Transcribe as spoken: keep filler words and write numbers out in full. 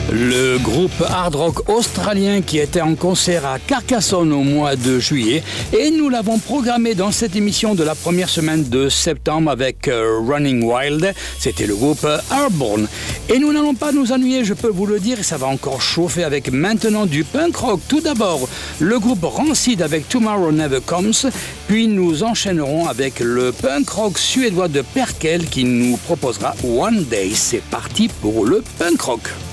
Le groupe hard rock australien qui était en concert à Carcassonne au mois de juillet et nous l'avons programmé dans cette émission de la première semaine de septembre avec euh, Running Wild, c'était le groupe Airborne. Et nous n'allons pas nous ennuyer, je peux vous le dire, et ça va encore chauffer avec maintenant du punk rock. Tout d'abord, le groupe Rancid avec Tomorrow Never Comes, puis nous enchaînerons avec le punk rock suédois de Perkel qui nous proposera One Day. C'est parti pour le punk rock.